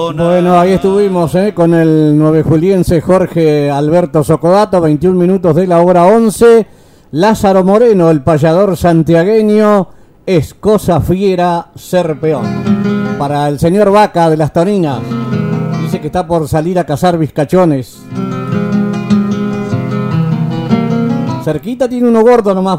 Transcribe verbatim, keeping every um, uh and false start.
persona. Bueno, ahí estuvimos ¿eh? con el nueve juliense Jorge Alberto Socodato, veintiún minutos de la hora once. Lázaro Moreno, el payador santiagueño, es cosa fiera ser peón. Para el señor Vaca de las Toninas, dice que está por salir a cazar vizcachones. Cerquita tiene uno gordo nomás.